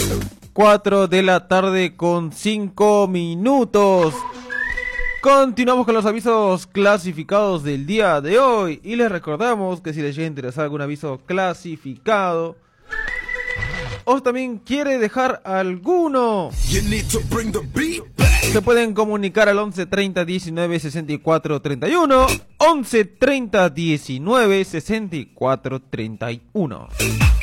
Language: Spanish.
4 de la tarde con 5 minutos. Continuamos con los avisos clasificados del día de hoy. Y les recordamos que si les llega a interesar algún aviso clasificado, o también quiere dejar alguno, se pueden comunicar al 11 30 19 64 31. 11 30 19 64 31.